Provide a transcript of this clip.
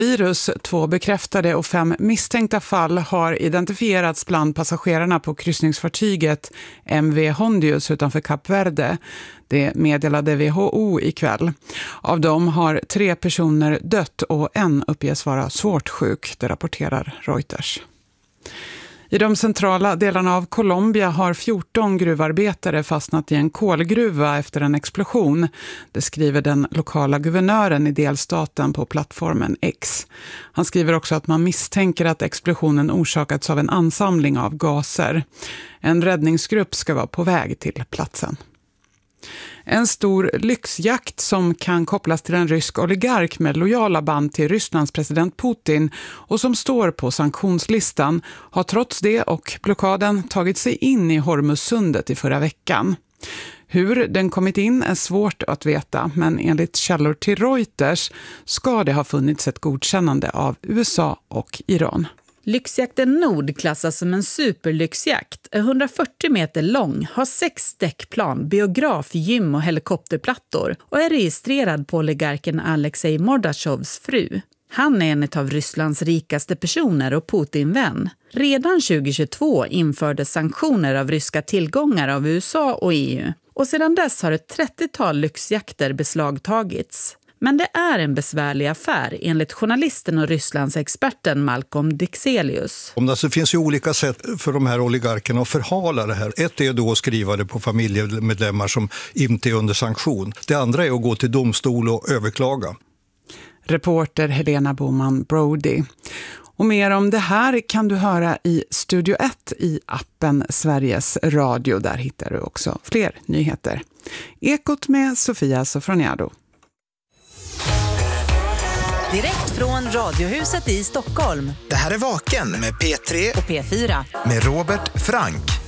Virus, 2 bekräftade och 5 misstänkta fall har identifierats bland passagerarna på kryssningsfartyget MV Hondius utanför Kap Verde. Det meddelade WHO ikväll. Av dem har 3 personer dött och en uppges vara svårt sjuk, det rapporterar Reuters. I de centrala delarna av Colombia har 14 gruvarbetare fastnat i en kolgruva efter en explosion. Det skriver den lokala guvernören i delstaten på plattformen X. Han skriver också att man misstänker att explosionen orsakats av en ansamling av gaser. En räddningsgrupp ska vara på väg till platsen. En stor lyxjakt som kan kopplas till en rysk oligark med lojala band till Rysslands president Putin och som står på sanktionslistan har trots det och blockaden tagit sig in i Hormuzsundet i förra veckan. Hur den kommit in är svårt att veta, men enligt källor till Reuters ska det ha funnits ett godkännande av USA och Iran. Lyxjakten Nord klassas som en superlyxjakt, är 140 meter lång, har 6 däckplan, biograf, gym och helikopterplattor och är registrerad på oligarken Alexej Mordachovs fru. Han är en av Rysslands rikaste personer och Putin-vän. Redan 2022 infördes sanktioner av ryska tillgångar av USA och EU och sedan dess har ett 30-tal lyxjakter beslagtagits. Men det är en besvärlig affär enligt journalisten och Rysslands experten Malcolm Dixelius. Det finns ju olika sätt för de här oligarkerna att förhala det här. Ett är då att skriva det på familjemedlemmar som inte är under sanktion. Det andra är att gå till domstol och överklaga. Reporter Helena Boman Brody. Och mer om det här kan du höra i Studio 1 i appen Sveriges Radio. Där hittar du också fler nyheter. Ekot med Sofia Sofroniado. Direkt från Radiohuset i Stockholm. Det här är Vaken med P3 och P4 med Robert Frank.